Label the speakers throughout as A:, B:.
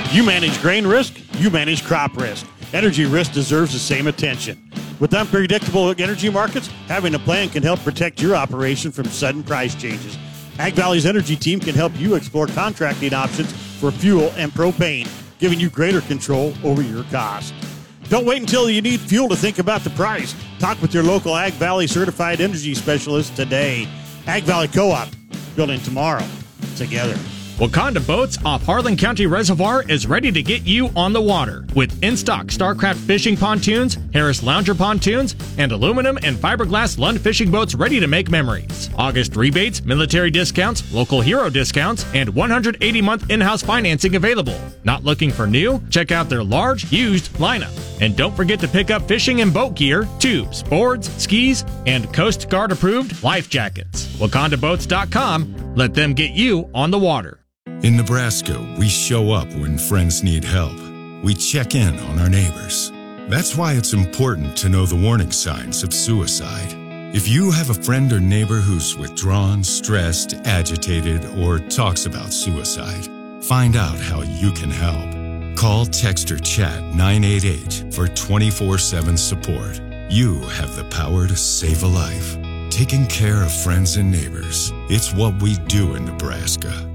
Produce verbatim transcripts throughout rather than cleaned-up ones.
A: You manage grain risk, you manage crop risk. Energy risk deserves the same attention. With unpredictable energy markets, having a plan can help protect your operation from sudden price changes. Ag Valley's energy team can help you explore contracting options for fuel and propane, giving you greater control over your cost. Don't wait until you need fuel to think about the price. Talk with your local Ag Valley certified energy specialist today. Ag Valley Co-op, building tomorrow together.
B: Wakanda Boats off Harlan County Reservoir is ready to get you on the water with in-stock StarCraft fishing pontoons, Harris Lounger pontoons, and aluminum and fiberglass Lund fishing boats ready to make memories. August rebates, military discounts, local hero discounts, and one hundred eighty month in-house financing available. Not looking for new? Check out their large, used lineup. And don't forget to pick up fishing and boat gear, tubes, boards, skis, and Coast Guard approved life jackets. Wakanda Boats dot com. Let them get you on the water.
C: In Nebraska, we show up when friends need help. We check in on our neighbors. That's why it's important to know the warning signs of suicide. If you have a friend or neighbor who's withdrawn, stressed, agitated, or talks about suicide, find out how you can help. Call, text, or chat nine eight eight for twenty-four seven support. You have the power to save a life. Taking care of friends and neighbors. It's what we do in Nebraska.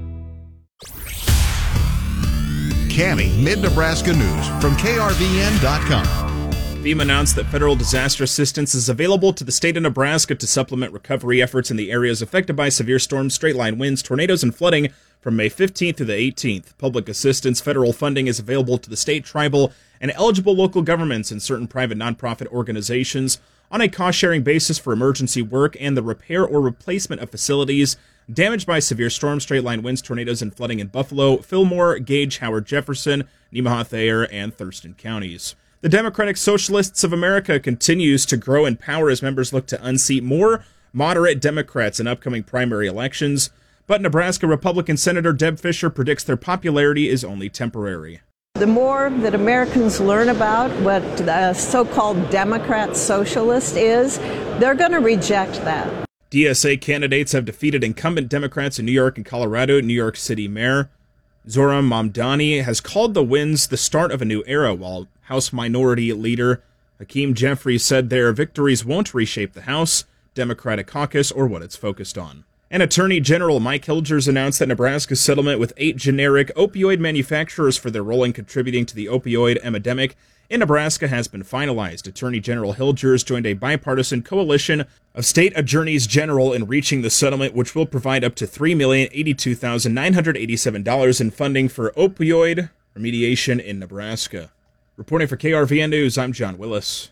D: Cami Mid-Nebraska News from K R V N dot com.
E: FEMA announced that federal disaster assistance is available to the state of Nebraska to supplement recovery efforts in the areas affected by severe storms, straight-line winds, tornadoes, and flooding from May fifteenth through the eighteenth. Public assistance federal funding is available to the state, tribal, and eligible local governments and certain private nonprofit organizations on a cost-sharing basis for emergency work and the repair or replacement of facilities damaged by severe storms, straight-line winds, tornadoes, and flooding in Buffalo, Fillmore, Gage, Howard Jefferson, Nemaha-Thayer, and Thurston counties. The Democratic Socialists of America continues to grow in power as members look to unseat more moderate Democrats in upcoming primary elections, but Nebraska Republican Senator Deb Fischer predicts their popularity is only temporary.
F: The more that Americans learn about what the so-called Democrat socialist is, they're going to reject that.
E: D S A candidates have defeated incumbent Democrats in New York and Colorado. New York City Mayor Zohran Mamdani has called the wins the start of a new era, while House Minority Leader Hakeem Jeffries said their victories won't reshape the House, Democratic caucus, or what it's focused on. And Attorney General Mike Hilgers announced that Nebraska's settlement with eight generic opioid manufacturers for their role in contributing to the opioid epidemic in Nebraska has been finalized. Attorney General Hilgers joined a bipartisan coalition of state attorneys general in reaching the settlement, which will provide up to three million eighty-two thousand nine hundred eighty-seven dollars in funding for opioid remediation in Nebraska. Reporting for K R V N News, I'm John Willis.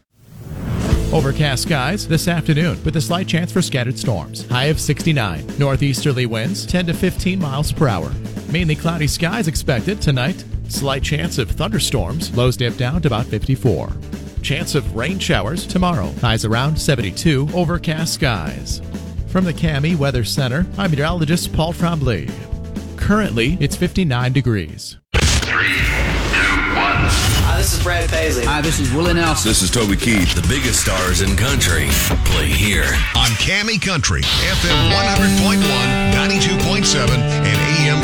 G: Overcast skies this afternoon with a slight chance for scattered storms. High of sixty-nine. Northeasterly winds ten to fifteen miles per hour. Mainly cloudy skies expected tonight. Slight chance of thunderstorms. Lows dip down to about fifty-four. Chance of rain showers tomorrow. Highs around seventy-two. Overcast skies. From the Cami Weather Center, I'm meteorologist Paul Tremblay. Currently, it's fifty-nine degrees.
H: Three, two, one.
I: Hi, this is Brad Paisley.
J: Hi, this is Willie Nelson.
K: This is Toby Keith.
L: The biggest stars in country play here
D: on Cami Country, F M one hundred point one, ninety-two point seven, and A M